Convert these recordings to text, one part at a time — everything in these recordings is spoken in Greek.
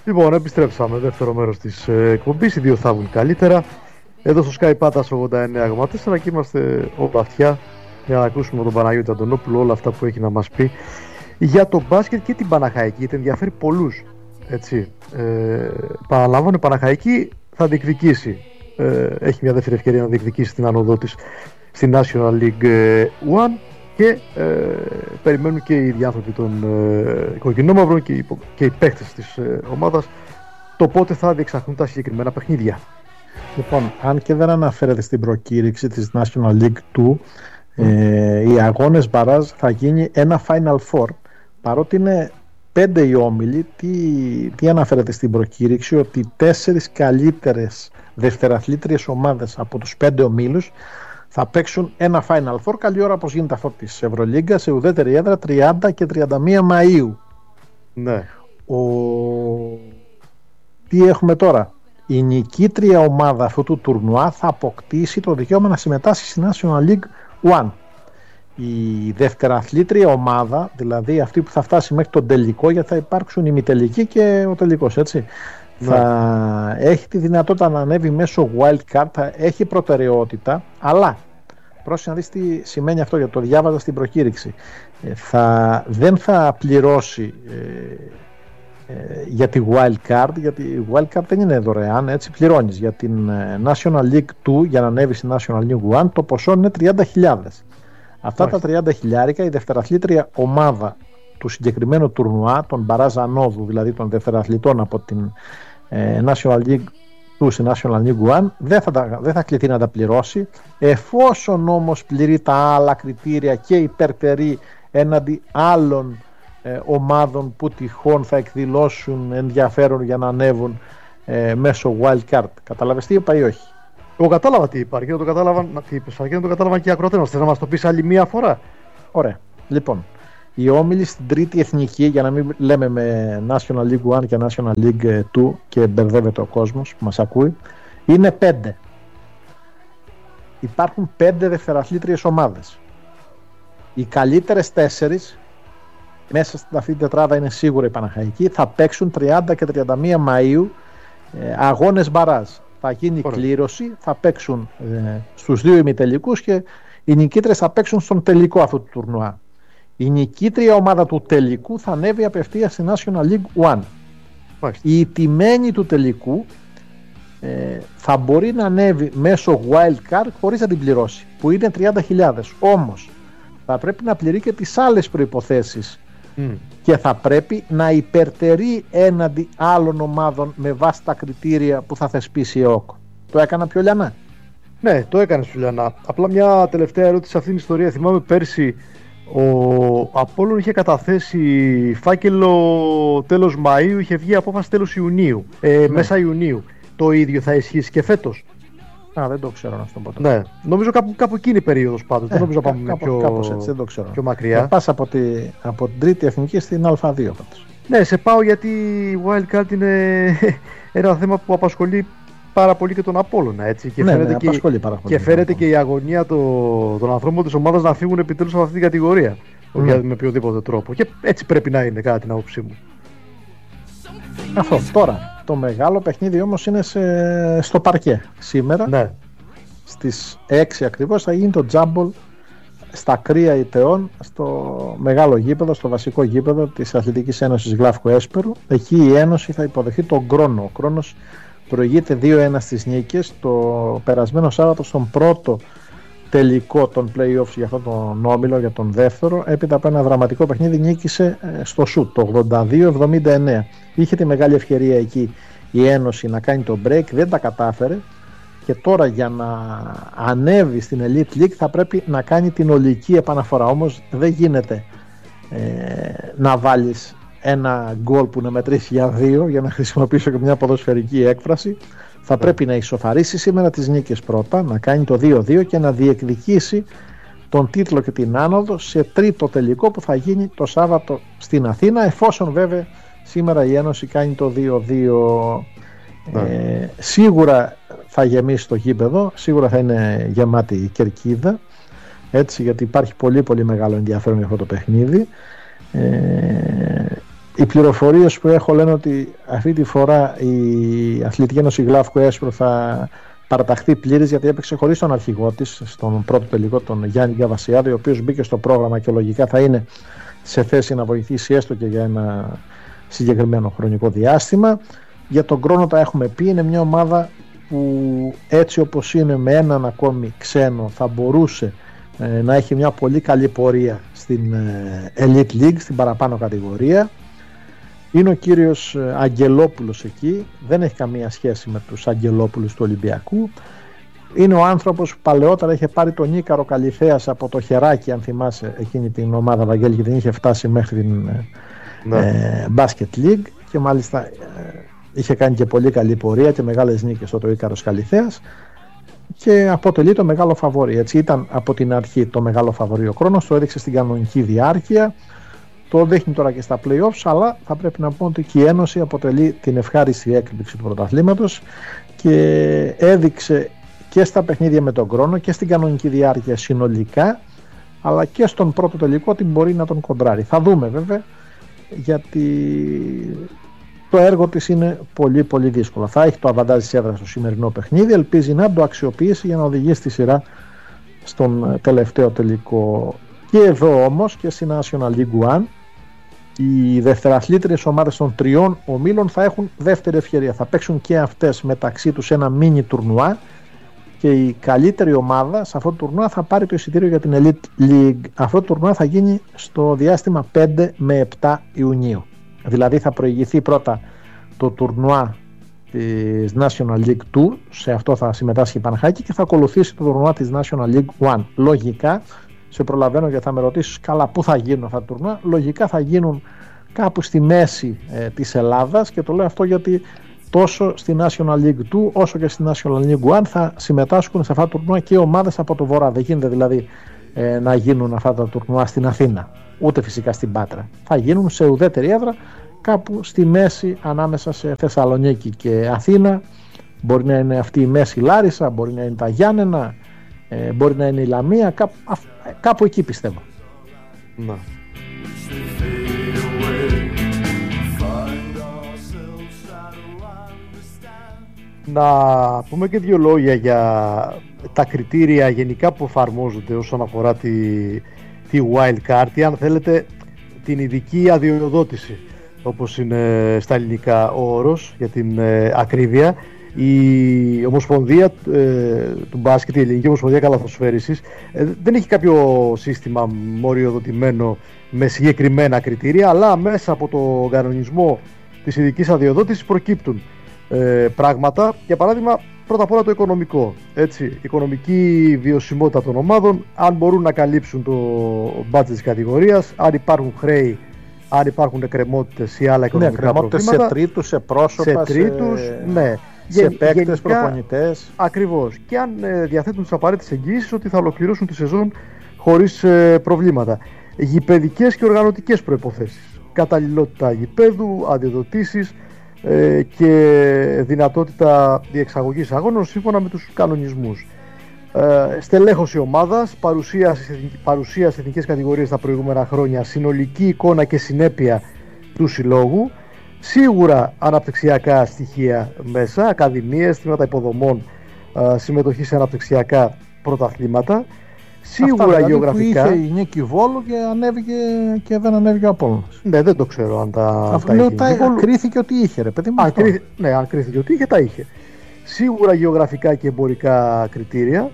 Λοιπόν, επιστρέψαμε. Δεύτερο μέρος της εκπομπής. Οι δύο θα βγουν καλύτερα. Εδώ στο Sky Patas 89,4 και είμαστε όλα αυτιά για να ακούσουμε τον Παναγιώτη Αντωνόπουλο όλα αυτά που έχει να μας πει για το μπάσκετ και την Παναχαϊκή, γιατί ενδιαφέρει πολλούς. Έτσι. Παραλαμβάνω, η Παναχαϊκή θα διεκδικήσει. Έχει μια δεύτερη ευκαιρία να διεκδικήσει την άνοδό της στη National League One και περιμένουν και οι διάνθρωποι των κοκκινόμαυρων και οι παίκτες της ομάδας το πότε θα διεξαχθούν τα συγκεκριμένα παιχνίδια. Λοιπόν, αν και δεν αναφέρεται στην προκήρυξη της National League 2, οι αγώνες μπαράζ θα γίνει ένα Final Four. Παρότι είναι 5 οι όμιλοι, τι αναφέρεται στην προκήρυξη, ότι 4 καλύτερες δευτεραθλήτριες ομάδες από τους 5 ομίλους θα παίξουν ένα Final Four. Καλή ώρα όπως γίνεται αυτό της Ευρωλίγκα, σε ουδέτερη έδρα 30 και 31 Μαΐου. Ναι. Τι έχουμε τώρα? Η νικήτρια ομάδα αυτού του τουρνουά θα αποκτήσει το δικαίωμα να συμμετάσχει στη National League One. Η δευτεραθλήτρια ομάδα, δηλαδή αυτή που θα φτάσει μέχρι τον τελικό, γιατί θα υπάρξουν η ημιτελική και ο τελικός, έτσι, θα έχει τη δυνατότητα να ανέβει μέσω wild card, θα έχει προτεραιότητα, αλλά πρόσεχε να δεις τι σημαίνει αυτό, γιατί το διάβαζα στην προκήρυξη. Δεν θα πληρώσει για τη wild card, γιατί η wild card δεν είναι δωρεάν, έτσι, πληρώνεις. Για την National League 2, για να ανέβει στη National League 1, το ποσό είναι 30.000. Αυτά τα 30.000 η δευτεραθλήτρια ομάδα του συγκεκριμένου τουρνουά, των μπαράζ ανόδου, δηλαδή των δευτεραθλητών από την National League 2 στη National League 1, δεν θα κληθεί να τα πληρώσει, εφόσον όμως πληρεί τα άλλα κριτήρια και υπερτερεί έναντι άλλων ομάδων που τυχόν θα εκδηλώσουν ενδιαφέρον για να ανέβουν μέσω wild card. Καταλαβες τι είπα ή όχι? Εγώ κατάλαβα τι είπα και δεν το κατάλαβαν το κατάλαβαν και οι ακροατές μας. Θες να μας το πεις άλλη μία φορά? Ωραία. Λοιπόν, οι όμιλοι στην τρίτη εθνική, για να μην λέμε με National League 1 και National League 2 και μπερδεύεται ο κόσμος που μας ακούει, είναι 5. Υπάρχουν 5 δευτεραθλήτριες ομάδες. Οι καλύτερες 4 μέσα στην αυτή την τετράδα είναι σίγουρα η Παναχαϊκή, θα παίξουν 30 και 31 Μαΐου αγώνες μπαράζ. Θα γίνει κλήρωση, θα παίξουν στους 2 ημιτελικούς και οι νικήτρες θα παίξουν στον τελικό αυτού του τουρνουά. Η νικήτρια ομάδα του τελικού θα ανέβει απευθείας στη National League 1. Η τιμένη του τελικού θα μπορεί να ανέβει μέσω wild card χωρίς να την πληρώσει, που είναι 30.000. Όμως θα πρέπει να πληρεί και τις άλλες προϋποθέσεις και θα πρέπει να υπερτερεί έναντι άλλων ομάδων με βάση τα κριτήρια που θα θεσπίσει η ΕΟΚ. Το έκανα πιο λιανά? Ναι, το έκανες πιο λιανά. Απλά μια τελευταία ερώτηση σε αυτήν την ιστορία. Θυμάμαι πέρσι ο Απόλλων είχε καταθέσει φάκελο τέλος Μαΐου, είχε βγει απόφαση τέλος Ιουνίου, μέσα Ιουνίου. Το ίδιο θα ισχύσει και φέτος? Δεν το ξέρω να αυτό ποτέ. Ναι, νομίζω κάπου εκείνη η περίοδος πάντως. Δεν νομίζω να πάμε κάπως έτσι, δεν το ξέρω. Πιο μακριά. Θα πας από την τρίτη εθνική στην Α2 πάντως. Ναι, σε πάω γιατί η Wild Card είναι ένα θέμα που απασχολεί πάρα πολύ και τον Απόλλωνα, έτσι. Και φαίνεται και η αγωνία των ανθρώπων της ομάδας να φύγουν επιτέλους από αυτή την κατηγορία. Με οποιοδήποτε τρόπο. Και έτσι πρέπει να είναι, κατά την άποψή μου. Αυτό. Τώρα, το μεγάλο παιχνίδι όμως είναι στο παρκέ. Σήμερα, ναι, στις 6 ακριβώς, θα γίνει το τζάμπολ στα Κρύα Ιτεών, στο μεγάλο γήπεδο, στο βασικό γήπεδο της Αθλητικής Ένωσης Γλάφκου Έσπερου. Εκεί η Ένωση θα υποδεχθεί τον Κρόνο. Ο Κρόνος προηγείται 2-1 στις νίκες το περασμένο Σάββατο στον πρώτο τελικό των play-offs για αυτόν τον όμιλο, για τον δεύτερο. Έπειτα από ένα δραματικό παιχνίδι νίκησε στο σουτ το 82-79. Είχε τη μεγάλη ευκαιρία εκεί η Ένωση να κάνει το break, δεν τα κατάφερε και τώρα για να ανέβει στην Elite League θα πρέπει να κάνει την ολική επαναφορά. Όμως δεν γίνεται να βάλεις ένα γκολ που να μετρήσει για 2, για να χρησιμοποιήσω και μια ποδοσφαιρική έκφραση. Θα πρέπει να ισοφαρίσει σήμερα τις νίκες πρώτα, να κάνει το 2-2 και να διεκδικήσει τον τίτλο και την άνοδο σε τρίτο τελικό που θα γίνει το Σάββατο στην Αθήνα, εφόσον βέβαια σήμερα η Ένωση κάνει το 2-2. Σίγουρα θα γεμίσει το γήπεδο, σίγουρα θα είναι γεμάτη η κερκίδα, έτσι, γιατί υπάρχει πολύ πολύ μεγάλο ενδιαφέρον για αυτό το παιχνίδι. Οι πληροφορίες που έχω λένε ότι αυτή τη φορά η Αθλητική Ένωση Γλάφκο Έσπρο θα παραταχθεί πλήρης, γιατί έπαιξε χωρίς τον αρχηγό της στον πρώτο τελικό, τον Γιάννη Γκαβασιάδη, ο οποίος μπήκε στο πρόγραμμα και λογικά θα είναι σε θέση να βοηθήσει έστω και για ένα συγκεκριμένο χρονικό διάστημα. Για τον Κρόνο τα έχουμε πει, είναι μια ομάδα που έτσι όπως είναι με έναν ακόμη ξένο θα μπορούσε να έχει μια πολύ καλή πορεία στην Elite League, στην παραπάνω κατηγορία. Είναι ο κύριος Αγγελόπουλος εκεί, δεν έχει καμία σχέση με τους Αγγελόπουλους του Ολυμπιακού. Είναι ο άνθρωπος που παλαιότερα είχε πάρει τον Νίκαρο Καλυθέας από το χεράκι, αν θυμάσαι εκείνη την ομάδα, Βαγγέλη, και την είχε φτάσει μέχρι την Basket League, και μάλιστα είχε κάνει και πολύ καλή πορεία και μεγάλες νίκες ο Ίκαρος Καλυθέας και αποτελεί το μεγάλο φαβορί. Έτσι ήταν από την αρχή το μεγάλο φαβορί ο Κρόνος, το έδειξε στην κανονική διάρκεια, το δείχνει τώρα και στα play-offs, αλλά θα πρέπει να πούμε ότι και η Ένωση αποτελεί την ευχάριστη έκπληξη του πρωταθλήματος και έδειξε και στα παιχνίδια με τον Κρόνο και στην κανονική διάρκεια συνολικά, αλλά και στον πρώτο τελικό ότι μπορεί να τον κοντράρει. Θα δούμε βέβαια, γιατί το έργο της είναι πολύ πολύ δύσκολο. Θα έχει το αβαντάζ της έδρας στο σημερινό παιχνίδι, ελπίζει να το αξιοποιήσει για να οδηγήσει τη σειρά στον τελευταίο τελικό. Και εδώ όμως και στη National League One οι δευτεραθλήτριες ομάδες των τριών ομίλων θα έχουν δεύτερη ευκαιρία. Θα παίξουν και αυτές μεταξύ τους ένα μίνι τουρνουά και η καλύτερη ομάδα σε αυτό το τουρνουά θα πάρει το εισιτήριο για την Elite League. Αυτό το τουρνουά θα γίνει στο διάστημα 5 με 7 Ιουνίου. Δηλαδή θα προηγηθεί πρώτα το τουρνουά της National League 2, σε αυτό θα συμμετάσχει η Παναχάκη, και θα ακολουθήσει το τουρνουά της National League 1. Λογικά, σε προλαβαίνω γιατί θα με ρωτήσεις καλά πού θα γίνουν αυτά τα τουρνουά, λογικά θα γίνουν κάπου στη μέση της Ελλάδας, και το λέω αυτό γιατί τόσο στη National League 2 όσο και στη National League 1 θα συμμετάσχουν σε αυτά τα τουρνουά και ομάδες από το βορρά. Δεν γίνεται δηλαδή να γίνουν αυτά τα τουρνουά στην Αθήνα, ούτε φυσικά στην Πάτρα. Θα γίνουν σε ουδέτερη έδρα κάπου στη μέση ανάμεσα σε Θεσσαλονίκη και Αθήνα. Μπορεί να είναι αυτή η μέση Λάρισα, μπορεί να είναι τα Γιάννενα, μπορεί να είναι η Λαμία, κάπου εκεί πιστεύω. Να. Να πούμε και δύο λόγια για τα κριτήρια γενικά που εφαρμόζονται όσον αφορά τη wild card, ή αν θέλετε την ειδική αδειοδότηση, όπως είναι στα ελληνικά ο όρος για την ακρίβεια. Η Ομοσπονδία του μπάσκετ, η Ελληνική Ομοσπονδία Καλαθοσφαίρισης, δεν έχει κάποιο σύστημα μοριοδοτημένο με συγκεκριμένα κριτήρια, αλλά μέσα από το κανονισμό της ειδικής αδειοδότησης προκύπτουν πράγματα. Για παράδειγμα, πρώτα απ' όλα το οικονομικό, έτσι, οικονομική βιωσιμότητα των ομάδων, αν μπορούν να καλύψουν το budget της κατηγορίας, αν υπάρχουν χρέη, αν υπάρχουν εκκρεμότητες ή άλλα οικονομικά προβλήματα. Σε τρίτους, σε πρόσωπα, σε παίκτες, προπονητές. Ακριβώς. Και αν διαθέτουν τις απαραίτητες εγγυήσεις ότι θα ολοκληρώσουν τη σεζόν χωρίς προβλήματα. Γηπεδικές και οργανωτικές προϋποθέσεις. Καταλληλότητα γηπέδου, αδειοδοτήσεις και δυνατότητα διεξαγωγής αγώνων σύμφωνα με τους κανονισμούς. Στελέχωση ομάδας, παρουσία σε εθνικές κατηγορίες τα προηγούμενα χρόνια, συνολική εικόνα και συνέπεια του συλλόγου, σίγουρα αναπτυξιακά στοιχεία μέσα, ακαδημίες, τμήματα υποδομών, συμμετοχή σε αναπτυξιακά πρωταθλήματα, σίγουρα αυτά, δηλαδή, γεωγραφικά. Που είχε η Νίκη Βόλου και ανέβηκε και δεν ανέβηκε ο Απόλλωνας. Ναι, δεν το ξέρω αν τα είχε. Κρίθηκε ότι είχε, ρε παιδί μου. Ναι, αν κρίθηκε ότι είχε, τα είχε. Σίγουρα γεωγραφικά και εμπορικά κριτήρια.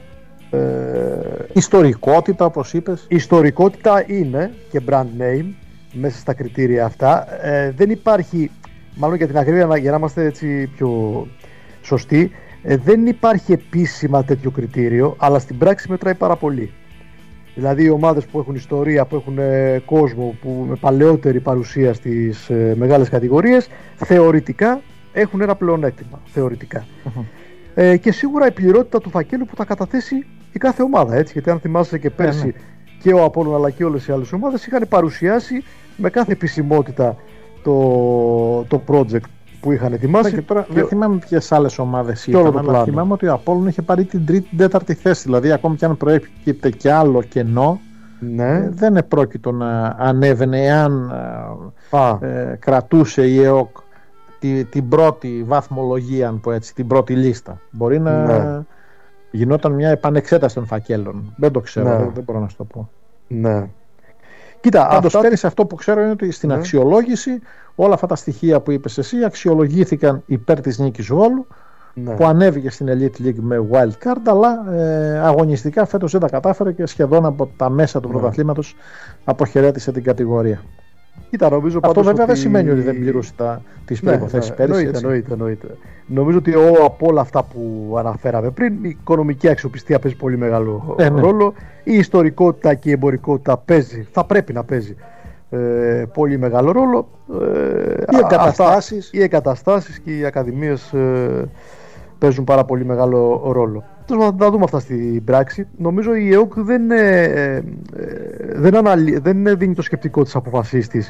Ιστορικότητα, όπως είπες. Ιστορικότητα είναι και brand name μέσα στα κριτήρια αυτά. Δεν υπάρχει, μάλλον για την ακρίβεια, για να είμαστε έτσι πιο σωστοί, δεν υπάρχει επίσημα τέτοιο κριτήριο, αλλά στην πράξη μετράει πάρα πολύ. Δηλαδή οι ομάδες που έχουν ιστορία, που έχουν κόσμο, που με παλαιότερη παρουσία στις μεγάλες κατηγορίες, θεωρητικά έχουν ένα πλεονέκτημα. Θεωρητικά. Και σίγουρα η πληρότητα του φακέλου που θα καταθέσει η κάθε ομάδα. Έτσι, γιατί αν θυμάσαι και πέρσι και ο Απόλλων αλλά και όλες οι άλλες ομάδες είχαν παρουσιάσει με κάθε επισημότητα το project που είχαν ετοιμάσει. Και τώρα δεν θυμάμαι ποιες άλλες ομάδες είχαν, αλλά θυμάμαι ότι ο Απόλλων είχε πάρει την τρίτη-τέταρτη θέση. Δηλαδή, ακόμη και αν προέκυπτε και άλλο κενό, Ναι. Δεν επρόκειτο να ανέβαινε εάν κρατούσε η ΕΟΚ την πρώτη βαθμολογία, αν πω έτσι, την πρώτη λίστα. Μπορεί να γινόταν μια επανεξέταση των φακέλων. Δεν το ξέρω, δεν μπορώ να σου το πω. Ναι. Κοίτα, πάντως πέρυσι αυτό που ξέρω είναι ότι στην αξιολόγηση όλα αυτά τα στοιχεία που είπες εσύ αξιολογήθηκαν υπέρ της νίκης Βόλου, που ανέβηκε στην Elite League με wild card, αλλά αγωνιστικά φέτος δεν τα κατάφερε και σχεδόν από τα μέσα του πρωταθλήματος αποχαιρέτησε την κατηγορία. Κοίτα, νομίζω αυτό βέβαια δεν σημαίνει ότι δεν πληρούσε τις προϋποθέσεις πέρυσι. Εννοείται. Νομίζω ότι από όλα αυτά που αναφέραμε πριν, η οικονομική αξιοπιστία παίζει πολύ μεγάλο ρόλο. Η ιστορικότητα και η εμπορικότητα θα πρέπει να παίζει πολύ μεγάλο ρόλο. Οι εγκαταστάσεις και οι ακαδημίες παίζουν πάρα πολύ μεγάλο ρόλο. Να τα δούμε αυτά στην πράξη. Νομίζω η ΕΟΚ δεν δίνει το σκεπτικό της αποφασής της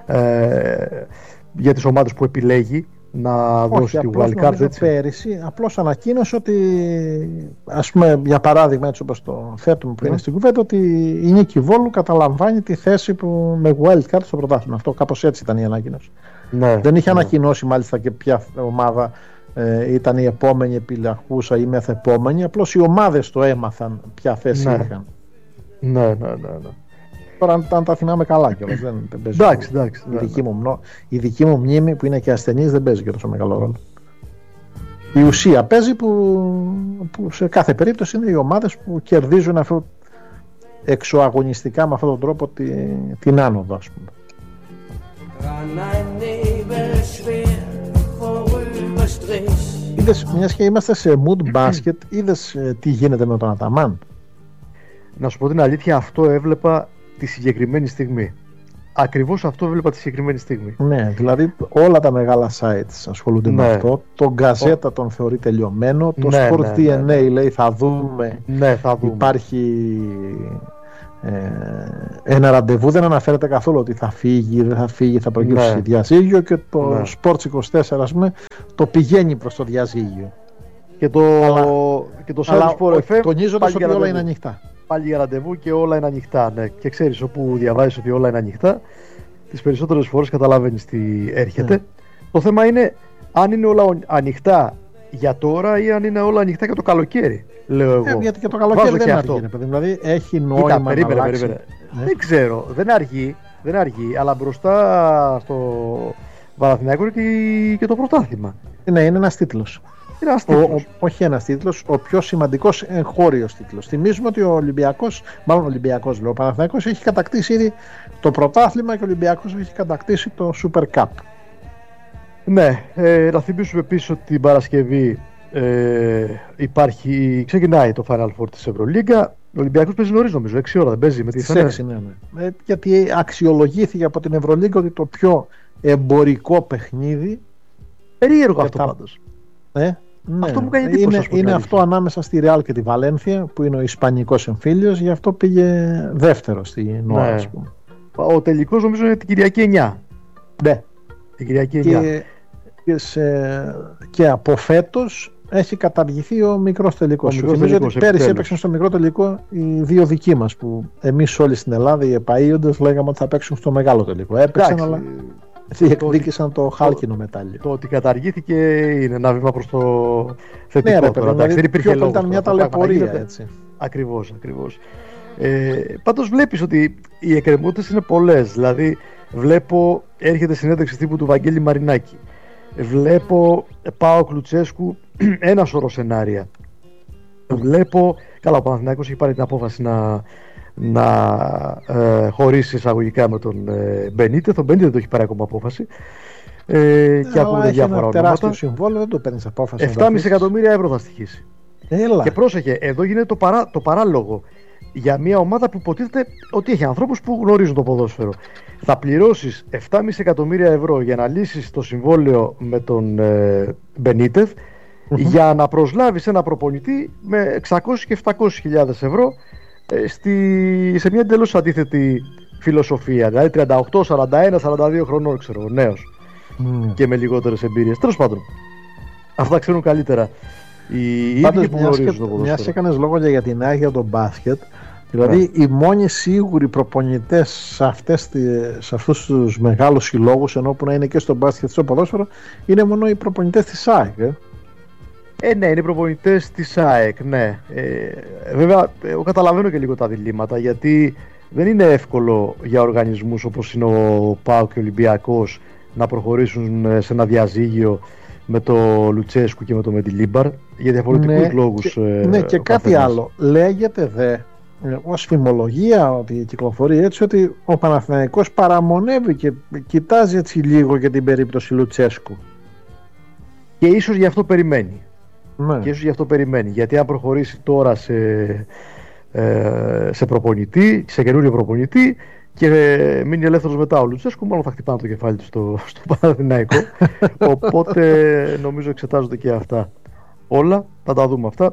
για τις ομάδες που επιλέγει να δώσει τη wildcard. Πέρυσι απλώς ανακοίνωσε ότι, ας πούμε, για παράδειγμα, έτσι όπως το θέτουμε που είναι στην κουβέντα, ότι η νίκη Βόλου καταλαμβάνει τη θέση που με wildcard στο πρωτάθλημα. Αυτό κάπως έτσι ήταν η ανακοίνωση. Δεν είχε ανακοινώσει μάλιστα και ποια ομάδα ήταν η επόμενη επιλαχούσα ή μεθεπόμενη. Απλώς οι ομάδες το έμαθαν ποια θέση είχαν. Ναι. Τώρα αν τα θυμάμαι καλά κιόλας, δεν παίζει. Εντάξει. Η δική μου μνήμη που είναι και ασθενής δεν παίζει και τόσο μεγάλο ρόλο. Η ουσία παίζει που σε κάθε περίπτωση είναι οι ομάδες που κερδίζουν αυτό εξωαγωνιστικά με αυτόν τον τρόπο την άνοδο, ας πούμε. Είδες, μιας και είμαστε σε mood basket, είδες τι γίνεται με τον Αταμάν? Να σου πω την αλήθεια, αυτό έβλεπα τη συγκεκριμένη στιγμή. Ακριβώς αυτό έβλεπα τη συγκεκριμένη στιγμή. Ναι, δηλαδή όλα τα μεγάλα sites ασχολούνται με αυτό. Το Γκαζέτα τον θεωρεί τελειωμένο. Το Sport DNA λέει θα δούμε. Υπάρχει ένα ραντεβού, δεν αναφέρεται καθόλου ότι θα φύγει, δεν θα φύγει, θα προκύψει διαζύγιο, και το Sports 24, ας πούμε, το πηγαίνει προς το διαζύγιο. Και το Sport FM τονίζοντας ότι όλα είναι ανοιχτά. Πάλι για ραντεβού και όλα είναι ανοιχτά. Ναι. Και ξέρεις, όπου διαβάζεις ότι όλα είναι ανοιχτά, τις περισσότερες φορές καταλαβαίνεις τι έρχεται. Το θέμα είναι αν είναι όλα ανοιχτά για τώρα ή αν είναι όλα ανοιχτά για το καλοκαίρι. Λέω εγώ. Γιατί και το καλοκαίρι δεν αργεί. Δηλαδή έχει νόημα. Περίμενε. Δεν ξέρω, δεν αργεί, αλλά μπροστά στο Παναθηναϊκό και το πρωτάθλημα. Ναι, είναι ένας τίτλος. Όχι ένας τίτλος, ο πιο σημαντικός εγχώριος τίτλος. Θυμίζουμε ότι ο Παναθηναϊκός έχει κατακτήσει ήδη το πρωτάθλημα και ο Ολυμπιακός έχει κατακτήσει το Super Cup. Ναι, να θυμίσουμε επίσης ότι την Παρασκευή ξεκινάει το Final Four της Ευρωλίγκα. Ο Ολυμπιακός παίζει νωρίς, νομίζω, 6 ώρα δεν παίζει με τη Φενέρ. Ναι. Γιατί αξιολογήθηκε από την Ευρωλίγκα ότι το πιο εμπορικό παιχνίδι. Περίεργο αυτό πάντως. Ναι. Αυτό μου κάνει εντύπωση. Είναι αυτό ανάμεσα στη Ρεάλ και τη Βαλένθια, που είναι ο ισπανικός εμφύλιος, γι' αυτό πήγε δεύτερο στη Νόα, ας πούμε. Ο τελικός νομίζω είναι την Κυριακή 9. Ναι. Την Κυριακή 9. Και από φέτος έχει καταργηθεί ο μικρός τελικός. Νομίζω ότι πέρυσι έπαιξαν στο μικρό τελικό οι δύο δικοί μας, που εμείς όλοι στην Ελλάδα, οι επαΐοντες, λέγαμε ότι θα παίξουν στο μεγάλο τελικό. Έπαιξαν, αλλά διεκδίκησαν το χάλκινο μετάλλιο. Το ότι καταργήθηκε είναι ένα βήμα προς το θετικό. Ναι, δηλαδή, δεν υπήρχε λόγος. Ήταν μια ταλαιπωρία, έτσι. Ακριβώς. Πάντως βλέπεις ότι οι εκκρεμότητες είναι πολλές. Δηλαδή βλέπω, έρχεται συνέντευξη τύπου του Βαγγέλη Μαρινάκη. Βλέπω ΠΑΟΚ Λουτσέσκου, ένα σωρό σενάρια. Βλέπω, καλά, ο Παναθηναϊκός έχει πάρει την απόφαση να χωρίσει εισαγωγικά με τον Μπενίτεθ. Ο Μπενίτεθ δεν το έχει πάρει ακόμα απόφαση. Και ακούγονται διάφορα ονόματα. Ένα τεράστιο συμβόλαιο, δεν το παίρνεις απόφαση. 7,5 εκατομμύρια ευρώ θα στοιχήσει. Και πρόσεχε, εδώ γίνεται το παράλογο για μια ομάδα που υποτίθεται ότι έχει ανθρώπους που γνωρίζουν το ποδόσφαιρο. Θα πληρώσεις 7,5 εκατομμύρια ευρώ για να λύσεις το συμβόλαιο με τον Μπενίτεθ, για να προσλάβεις ένα προπονητή με 600 και 700.000 ευρώ σε μια εντελώς αντίθετη φιλοσοφία. Δηλαδή 38, 41, 42 χρονών, ξέρω, νέος και με λιγότερες εμπειρίες. Τέλος πάντων, αυτά ξέρουν καλύτερα οι ίδιοι που γνωρίζουν το ποδόσφαιρο. Μιας έκανες λόγο για την Άγια τον μπάσκετ. Δηλαδή οι μόνοι σίγουροι προπονητές σε αυτούς τους μεγάλους συλλόγους, ενώ που να είναι και στο μπάσκετ και στο ποδόσφαιρο, είναι μόνο οι προπονητές της ΑΕΚ. Ναι, είναι οι προπονητές της ΑΕΚ, ναι. Βέβαια, εγώ καταλαβαίνω και λίγο τα διλήμματα, γιατί δεν είναι εύκολο για οργανισμούς όπως είναι ο ΠΑΟΚ και ο Ολυμπιακός να προχωρήσουν σε ένα διαζύγιο με το Λουτσέσκου και με το Μεντιλίμπαρ για διαφορετικούς λόγους. Και κάτι άλλο. Λέγεται ως φημολογία ότι κυκλοφορεί έτσι ότι ο Παναθηναϊκός παραμονεύει και κοιτάζει έτσι λίγο για την περίπτωση Λουτσέσκου. Και ίσως γι' αυτό περιμένει. Ναι. Και ίσως γι' αυτό περιμένει. Γιατί αν προχωρήσει τώρα σε προπονητή, σε καινούριο προπονητή και μείνει ελεύθερος μετά ο Λουτσέσκου, μάλλον θα χτυπάνε το κεφάλι του στο Παναθηναϊκό. Οπότε νομίζω εξετάζονται και αυτά. Όλα θα τα δούμε αυτά.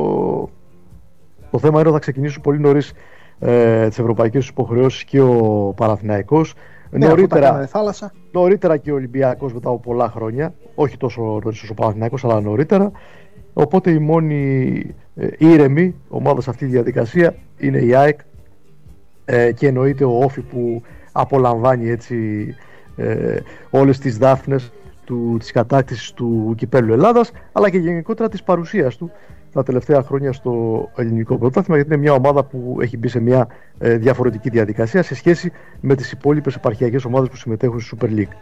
Το θέμα είναι ότι θα ξεκινήσουν πολύ νωρίς τις ευρωπαϊκές υποχρεώσεις και ο Παναθηναϊκός. Νωρίτερα και ο Ολυμπιακός μετά από πολλά χρόνια. Όχι τόσο νωρίς όσο ο Παναθηναϊκός, αλλά νωρίτερα. Οπότε η μόνη ήρεμη ομάδα σε αυτή τη διαδικασία είναι η ΑΕΚ και εννοείται ο Όφη που απολαμβάνει έτσι όλες τις δάφνες της κατάκτησης του Κυπέλλου Ελλάδας, αλλά και γενικότερα της παρουσίας του τα τελευταία χρόνια στο ελληνικό πρωτάθλημα, γιατί είναι μια ομάδα που έχει μπει σε μια διαφορετική διαδικασία σε σχέση με τις υπόλοιπες επαρχιακές ομάδες που συμμετέχουν στη Super League.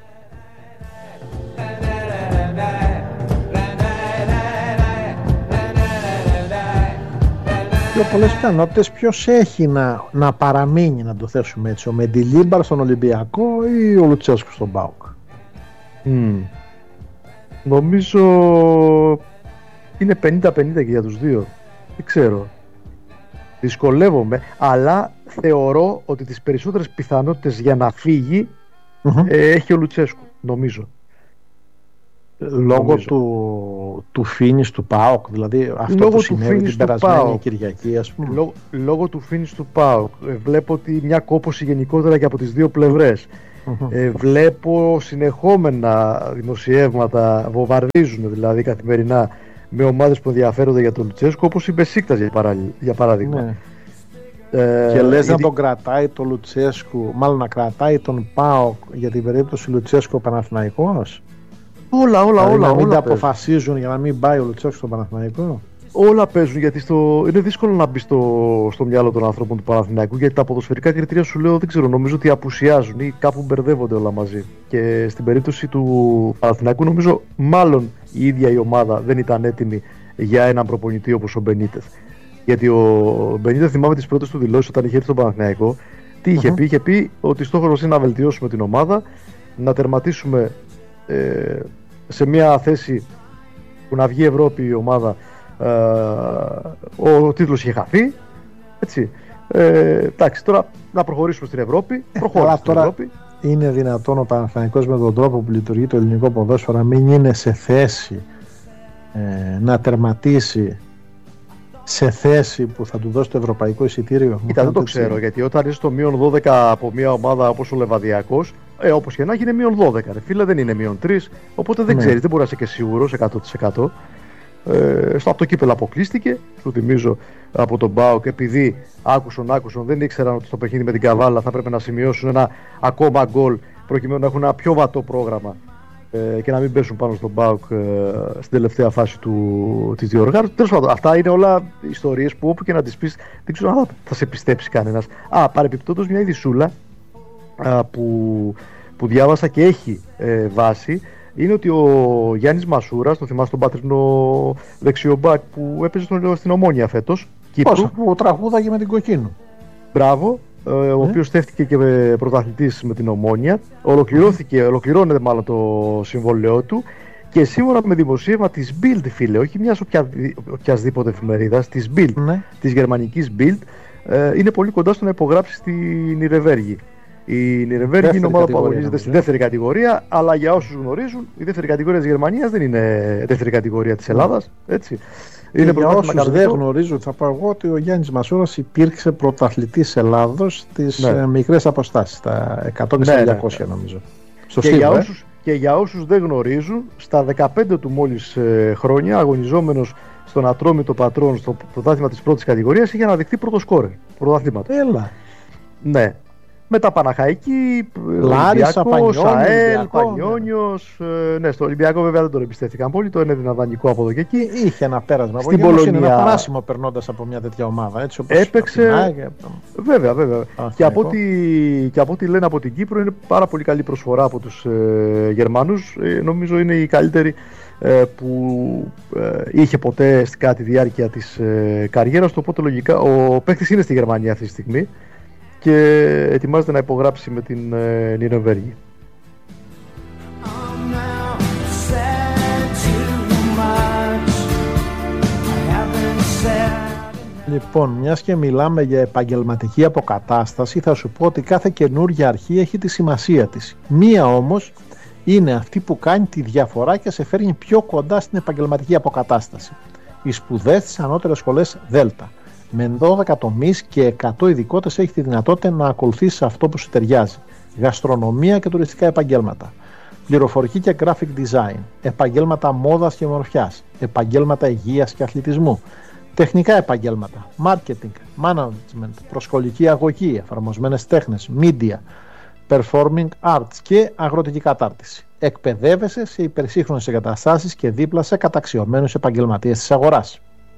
Πιο πολλές πιθανότητες ποιος έχει να παραμείνει, να το θέσουμε έτσι, ο Μεντιλίμπαρ στον Ολυμπιακό ή ο Λουτσέσκου στον ΠΑΟΚ? Νομίζω είναι 50-50 και για τους δύο. Δεν ξέρω. Δυσκολεύομαι, αλλά θεωρώ ότι τις περισσότερες πιθανότητες για να φύγει έχει ο Λουτσέσκου, νομίζω. Λόγω του finish του ΠΑΟΚ, δηλαδή αυτό λόγω που συνέβη την περασμένη Κυριακή, ας πούμε. Λόγω του finish του ΠΑΟΚ. Βλέπω ότι μια κόπωση γενικότερα και από τις δύο πλευρές. Βλέπω συνεχόμενα δημοσιεύματα, βομβαρδίζουν δηλαδή καθημερινά με ομάδες που ενδιαφέρονται για τον Λουτσέσκου, όπως η Μπεσίκτας για παράδειγμα. Ναι. Και λες να τον κρατάει τον Λουτσέσκου, μάλλον να κρατάει τον ΠΑΟΚ για την περίπτωση Λουτσέσκου ο Παναθηναϊκός. Όλα. Να μην τα αποφασίζουν για να μην πάει ο Λουτσέσκου στον Παναθηναϊκό. Όλα παίζουν, γιατί είναι δύσκολο να μπει στο μυαλό των ανθρώπων του Παναθηναϊκού, γιατί τα ποδοσφαιρικά κριτήρια, σου λέω, δεν ξέρω, νομίζω ότι απουσιάζουν ή κάπου μπερδεύονται όλα μαζί. Και στην περίπτωση του Παναθηναϊκού, νομίζω μάλλον η ίδια η ομάδα δεν ήταν έτοιμη για έναν προπονητή όπως ο Μπενίτεθ. Γιατί ο Μπενίτεθ, θυμάμαι τις πρώτες του δηλώσεις όταν είχε έρθει στον Παναθηναϊκό, τι είχε πει? Είχε πει ότι στόχος μας είναι να βελτιώσουμε την ομάδα, να τερματίσουμε σε μια θέση που να βγει Ευρώπη η ομάδα. Ο τίτλος είχε χαθεί, έτσι. Εντάξει, τώρα να προχωρήσουμε στην Ευρώπη. Αλλά τώρα είναι δυνατόν ο Παναθηναϊκός με τον τρόπο που λειτουργεί το ελληνικό ποδόσφαιρο να μην είναι σε θέση να τερματίσει σε θέση που θα του δώσει το ευρωπαϊκό εισιτήριο? Κοίτα, δεν το ξέρω, γιατί όταν είσαι στο μείον 12 από μια ομάδα όπως ο Λεβαδιακός, όπως και να έχει, είναι μείον 12. Φίλε, δεν είναι μείον 3, οπότε δεν ξέρεις, δεν μπορεί να είσαι και σίγουρος 100%. Από το κύπελλο αποκλείστηκε, σου θυμίζω, από τον ΠΑΟΚ, επειδή άκουσαν, δεν ήξεραν ότι στο παιχνίδι με την Καβάλα θα πρέπει να σημειώσουν ένα ακόμα γκολ προκειμένου να έχουν ένα πιο βατό πρόγραμμα και να μην πέσουν πάνω στον ΠΑΟΚ στην τελευταία φάση της διοργάνωσης. Τέλος πάντων, αυτά είναι όλα ιστορίες που όπου και να τις πεις δεν ξέρω αν θα σε πιστέψει κανένας. Παρεπιπτόντως, μια ειδισούλα που διάβασα και έχει βάση είναι ότι ο Γιάννης Μασούρας, το θυμάσαι τον πατρινό δεξιομπάκ που έπαιζε στην Ομόνια φέτος, Κύπρου, που τραγούδαγε με την Κοκκίνου. Μπράβο, ο οποίος στέφτηκε και πρωταθλητής με την Ομόνια. Ολοκληρώνεται μάλλον το συμβόλαιό του και σύμφωνα με δημοσίευμα της Bild, φίλε, όχι μιας οποιασδήποτε εφημερίδας, της Bild, της γερμανικής Bild, είναι πολύ κοντά στο να υπογράψει στην Ιρεβέργη. Η Νιρεμβέργη είναι ομάδα που αγωνίζεται στη δεύτερη κατηγορία, αλλά για όσους γνωρίζουν, η δεύτερη κατηγορία της Γερμανίας δεν είναι δεύτερη κατηγορία της Ελλάδας. Έτσι. Είναι για όσους δεν γνωρίζουν, θα πω εγώ ότι ο Γιάννης Μασούρας υπήρξε πρωταθλητής Ελλάδος στις μικρές αποστάσεις, τα 100 και 200 νομίζω. Και για όσους δεν γνωρίζουν, στα 15 του μόλις χρόνια, αγωνιζόμενος στον Ατρόμητο Πατρών στο πρωτάθλημα της πρώτης κατηγορίας είχε αναδειχθεί πρώτο σκόρερ πρωταθλήματος. Έλα. Ναι. Μετά Παναχαϊκή, Λάρισα, Ολυμπιακός, ΑΕΛ, Πανιόνιος. Ναι, στο Ολυμπιακό βέβαια δεν τον εμπιστεύτηκαν πολύ, το έδιναν δανεικό από εδώ και εκεί. Είχε ένα πέρασμα. Στην Πολωνία είναι ένα παράσημο περνώντας από μια τέτοια ομάδα. Έτσι, όπως έπαιξε. Βέβαια. Και από ό,τι λένε από την Κύπρο, είναι πάρα πολύ καλή προσφορά από τους Γερμανούς. Νομίζω είναι η καλύτερη που είχε ποτέ κατά τη διάρκεια της καριέρας του. Οπότε λογικά ο παίκτης είναι στη Γερμανία αυτή τη στιγμή και ετοιμάζεται να υπογράψει με την Νιρεμβέργη. Λοιπόν, μιας και μιλάμε για επαγγελματική αποκατάσταση, θα σου πω ότι κάθε καινούργια αρχή έχει τη σημασία της. Μία όμως είναι αυτή που κάνει τη διαφορά και σε φέρνει πιο κοντά στην επαγγελματική αποκατάσταση. Οι σπουδές στις ανώτερες σχολές ΔΕΛΤΑ. Με 12 τομείς και 100 ειδικότητες έχει τη δυνατότητα να ακολουθήσει αυτό που σου ταιριάζει. Γαστρονομία και τουριστικά επαγγέλματα. Πληροφορική και graphic design. Επαγγέλματα μόδας και μορφιάς. Επαγγέλματα υγείας και αθλητισμού. Τεχνικά επαγγέλματα. Marketing, management, προσκολική αγωγή, εφαρμοσμένες τέχνες, media, performing arts και αγροτική κατάρτιση. Εκπαιδεύεσαι σε υπερσύγχρονες εγκαταστάσεις και δίπλα σε καταξιωμένους επαγγελματίες της αγοράς.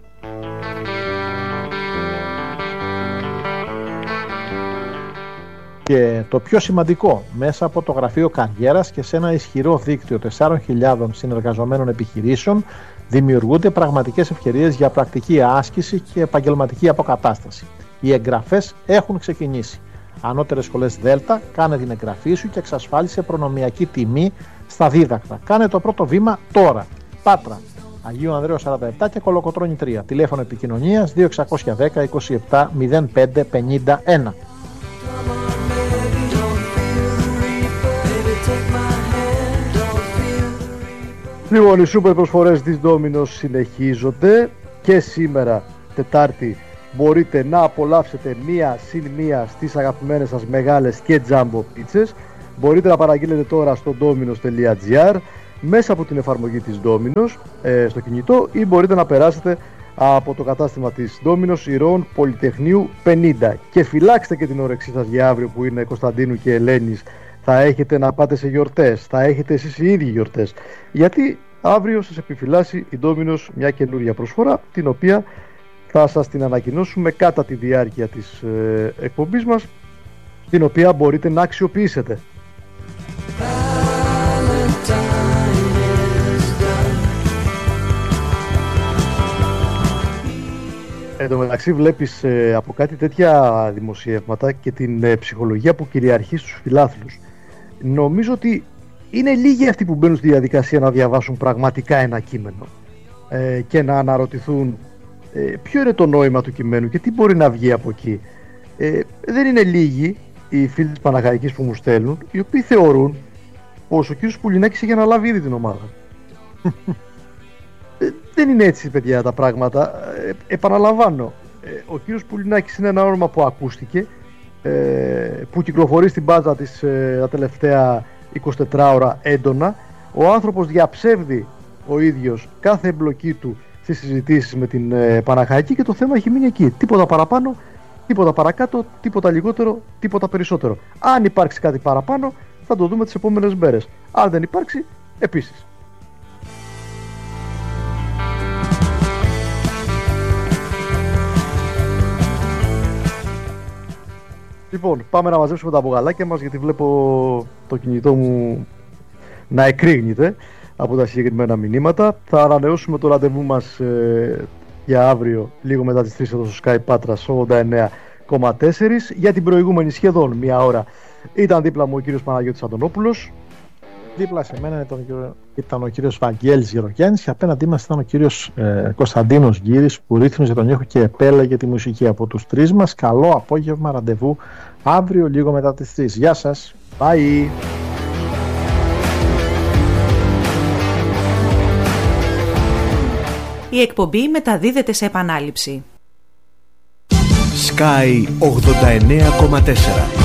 Και το πιο σημαντικό, μέσα από το Γραφείο Καριέρας και σε ένα ισχυρό δίκτυο 4.000 συνεργαζομένων επιχειρήσεων, δημιουργούνται πραγματικές ευκαιρίες για πρακτική άσκηση και επαγγελματική αποκατάσταση. Οι εγγραφές έχουν ξεκινήσει. Ανώτερες σχολές ΔΕΛΤΑ, κάνε την εγγραφή σου και εξασφάλισε προνομιακή τιμή στα δίδακτα. Κάνε το πρώτο βήμα τώρα. Πάτρα, Αγίου Ανδρέου 47 και Κολοκοτρώνη 3. Τηλέφωνο επικοινωνίας 2610 27 05 51. Λοιπόν, οι σούπερ προσφορές της Domino's συνεχίζονται και σήμερα Τετάρτη μπορείτε να απολαύσετε μία συν μία στις αγαπημένες σας μεγάλες και τζάμπο πίτσες. Μπορείτε να παραγγείλετε τώρα στο dominos.gr μέσα από την εφαρμογή της Domino's στο κινητό ή μπορείτε να περάσετε από το κατάστημα της Domino's Ηρώων Πολυτεχνείου 50. Και φυλάξτε και την όρεξή σας για αύριο που είναι Κωνσταντίνου και Ελένης. Θα έχετε να πάτε σε γιορτές, θα έχετε εσείς οι ίδιοι γιορτές. Γιατί αύριο σας επιφυλάσσει η Domino's μια καινούργια προσφορά, την οποία θα σας την ανακοινώσουμε κατά τη διάρκεια της εκπομπής μας, την οποία μπορείτε να αξιοποιήσετε. Εν τω μεταξύ βλέπεις από κάτι τέτοια δημοσιεύματα και την ψυχολογία που κυριαρχεί στους φιλάθλους. Νομίζω ότι είναι λίγοι αυτοί που μπαίνουν στη διαδικασία να διαβάσουν πραγματικά ένα κείμενο και να αναρωτηθούν ποιο είναι το νόημα του κειμένου και τι μπορεί να βγει από εκεί. Δεν είναι λίγοι οι φίλοι της Παναχαϊκής που μου στέλνουν, οι οποίοι θεωρούν πως ο κύριος Πουλινάκης έχει αναλάβει ήδη την ομάδα. Δεν είναι έτσι, παιδιά, τα πράγματα. Επαναλαμβάνω, ο κύριος Πουλινάκης είναι ένα όνομα που ακούστηκε, που κυκλοφορεί στην μπάζα της τα τελευταία 24 ώρα έντονα. Ο άνθρωπος διαψεύδει ο ίδιος κάθε εμπλοκή του στις συζητήσεις με την Παναχαϊκή και το θέμα έχει μείνει εκεί. Τίποτα παραπάνω, τίποτα παρακάτω, τίποτα λιγότερο, τίποτα περισσότερο. Αν υπάρξει κάτι παραπάνω θα το δούμε τις επόμενες μέρες. Αν δεν υπάρξει, επίσης. Λοιπόν, πάμε να μαζέψουμε τα μπουγαλάκια μας, γιατί βλέπω το κινητό μου να εκρήγνεται από τα συγκεκριμένα μηνύματα. Θα ανανεώσουμε το ραντεβού μας για αύριο λίγο μετά τις 3 εδώ στο Sky Patras 89,4. Για την προηγούμενη σχεδόν μία ώρα ήταν δίπλα μου ο κύριος Παναγιώτης Αντωνόπουλος. Δίπλα σε μένα ήταν ο κύριος Βαγγέλης Γερογιάννης και απέναντί μας ήταν ο κύριος Κωνσταντίνος Γκύρης, που ρύθμιζε τον ήχο και επέλεγε τη μουσική. Από τους τρεις μας, καλό απόγευμα, ραντεβού αύριο λίγο μετά τις 3. Γεια σας. Bye. Η εκπομπή μεταδίδεται σε επανάληψη. Sky 89,4